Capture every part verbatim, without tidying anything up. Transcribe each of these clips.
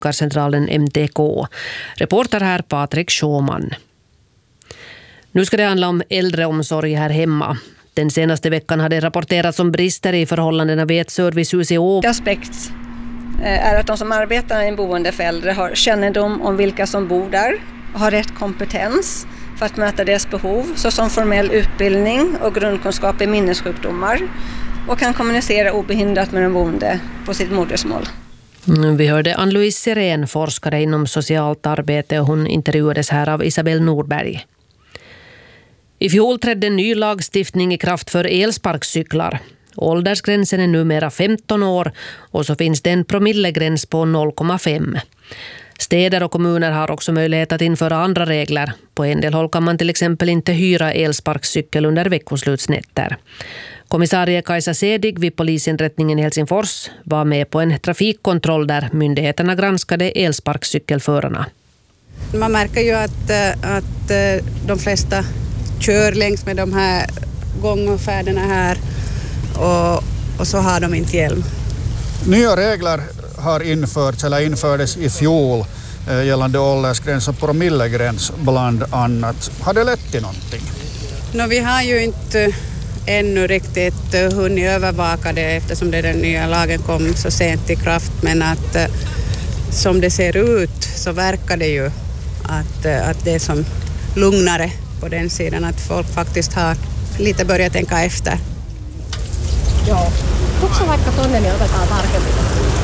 Brukarcentralen M T K. Reporter här Patrik Schåman. Nu ska det handla om äldreomsorg här hemma. Den senaste veckan hade rapporterats om brister i förhållandena vid ett servicehus i Åbo. Aspekt är att de som arbetar i en boende för äldre har kännedom om vilka som bor där, har rätt kompetens för att möta deras behov, såsom formell utbildning och grundkunskap i minnessjukdomar, och kan kommunicera obehindrat med den boende på sitt modersmål. Vi hörde Ann-Louise Sirén, forskare inom socialt arbete, och hon intervjuades här av Isabel Nordberg. I fjol trädde en ny lagstiftning i kraft för elsparkcyklar. Åldersgränsen är numera femton år och så finns det en promillegräns på noll komma fem. Städer och kommuner har också möjlighet att införa andra regler. På en del håll kan man till exempel inte hyra elsparkcykel under veckoslutsnätter. Kommissarie Kajsa Sedig vid polisinrättningen i Helsingfors var med på en trafikkontroll där myndigheterna granskade elsparkcykelförarna. Man märker ju att, att de flesta kör längs med de här gångfärderna här och, och så har de inte hjälm. Nya regler har införts eller infördes i fjol eh, gällande åldersgräns och promillegräns bland annat. Har det lett till någonting? No, vi har ju inte ännu riktigt hunnit övervaka det eftersom det den nya lagen kom så sent i kraft, men att eh, som det ser ut så verkar det ju att, eh, att det är som lugnare på den sidan, att folk faktiskt har lite börjat tänka efter. Joo. Kutsu vaikka tonne, niin otetaan tarkemmin.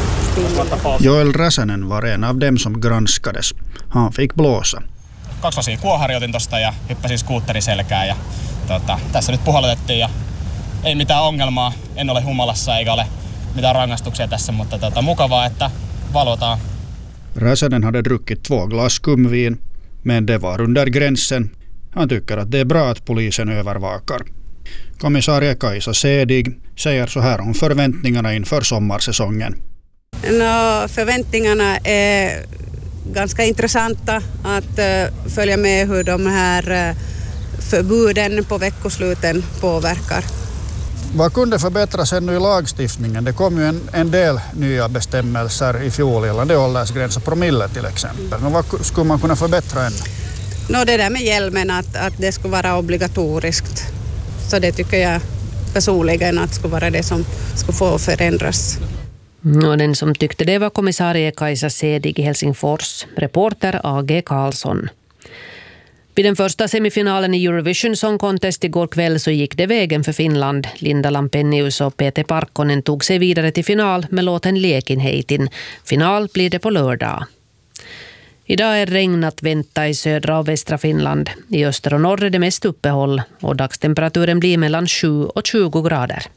Joel Räsänen var en av dem som granskades. Han fick blåsa. Kaksilaisia kuoharjoitin tosta ja hyppäsin skuutteriselkään ja tota, tässä nyt puhallettiin ja ei mitään ongelmaa. En ole humalassa eikä ole mitään rangaistuksia tässä, mutta tota, mukavaa, että valvotaan. Räsänen hade druckit två glas skumvin, men det var under gränsen. Han tycker att det är bra att polisen övervakar. Kommissarie Kajsa Sedig säger så här om förväntningarna inför sommarsäsongen. No, förväntningarna är ganska intressanta att uh, följa med hur de här uh, förbuden på veckosluten påverkar. Vad kunde förbättras ännu i lagstiftningen? Det kom ju en, en del nya bestämmelser i fjol gällande åldersgräns och promille till exempel. Men vad skulle man kunna förbättra ännu? No, det där med hjälmen, att, att det skulle vara obligatoriskt. Så det tycker jag personligen att skulle vara det som skulle få förändras. Och den som tyckte det var kommissarie Kajsa Sedig i Helsingfors. Reporter A G Karlsson. Vid den första semifinalen i Eurovision Song Contest igår kväll så gick det vägen för Finland. Linda Lampenius och Peter Parkkonen tog sig vidare till final med låten Liekinheitin. Final blir det på lördag. Idag är regn att vänta i södra och västra Finland. I öster och norr är det mest uppehåll och dagstemperaturen blir mellan sju och tjugo grader.